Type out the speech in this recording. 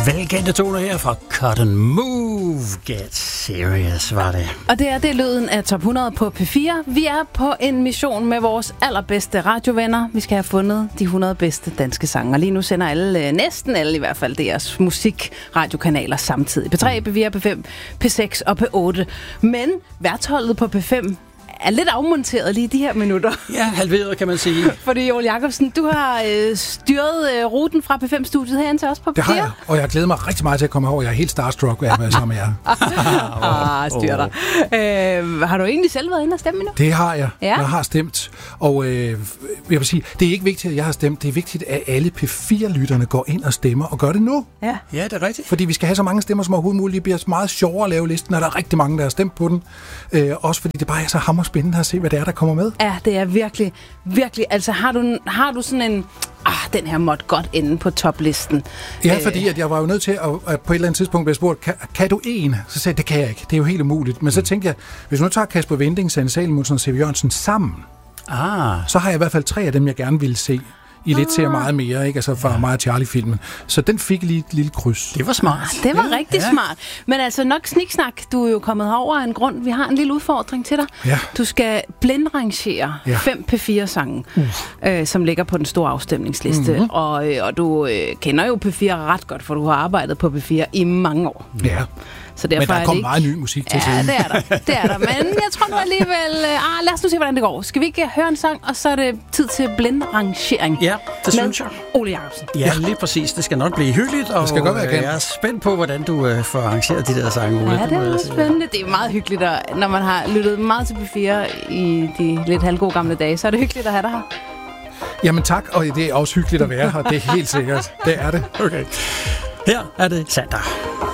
Velkendte toner her fra Cotton Move. Get Serious var det. Og det er lyden af Top 100 på P4. Vi er på en mission med vores allerbedste radiovenner. Vi skal have fundet de 100 bedste danske sange. Og lige nu sender alle, næsten alle i hvert fald, deres musikradiokanaler samtidig. P3, P4, P5, P6 og P8. Men værtsholdet på P5 er lidt afmonteret lige de her minutter. Ja, halveret kan man sige. Fordi Joel Jacobsen, du har styret ruten fra P5-studiet herhen til os på P4. Det har jeg, og jeg glæder mig rigtig meget til at komme herover. Jeg er helt starstruck ved at være sammen med jer. Styr dig. Har du egentlig selv været inde og stemme endnu? Det har jeg. Ja. Jeg har stemt. Og jeg vil sige, det er ikke vigtigt, at jeg har stemt. Det er vigtigt, at alle P4-lytterne går ind og stemmer, og gør det nu. Ja, det er rigtigt. Fordi vi skal have så mange stemmer som overhovedet muligt. Det bliver meget sjovere at lave listen, og der er rigtig mange, der har stemt på den. Også fordi det bare er så hammerspændende at se, hvad det er, der kommer med. Ja, det er virkelig, virkelig. Altså, har du sådan en... den her måtte godt ende på toplisten. Ja, fordi at jeg var jo nødt til at på et eller andet tidspunkt blive spurgt, kan du en? Så sagde jeg, det kan jeg ikke. Det er jo helt umuligt. Men så tænkte jeg, hvis nu tager Kasper Winding, Sanne Salomonsen og C.V. Jørgensen sammen, så har jeg i hvert fald 3 af dem, jeg gerne ville se. I lidt ser meget mere, ikke? Altså fra mig og Charlie-filmen. Så den fik lige et lille kryds. Det var smart. Det var rigtig smart. Men altså nok sniksnak, du er jo kommet herover af en grund. Vi har en lille udfordring til dig. Ja. Du skal blindrangere 5 P4-sange, som ligger på den store afstemningsliste. Mm-hmm. Og du kender jo P4 ret godt, for du har arbejdet på P4 i mange år. Ja. Så derfor men der er kommer ikke... meget ny musik til Ja, tiden. det er der. Men jeg tror nu alligevel... lad os nu se, hvordan det går. Skal vi ikke høre en sang, og så er det tid til blindrangering? Ja, det synes jeg. Ole Jacobsen. Ja, lige præcis. Det skal nok blive hyggeligt. Og det skal godt være, jeg er spændt på, hvordan du får arrangeret de der sange, Ole. Ja, det er lidt spændende. Det er meget hyggeligt, når man har lyttet meget til P4 i de lidt halvgode gamle dage. Så er det hyggeligt at have dig her. Jamen tak, og det er også hyggeligt at være her. Det er helt sikkert. Det er det. Okay. Her er det Sander.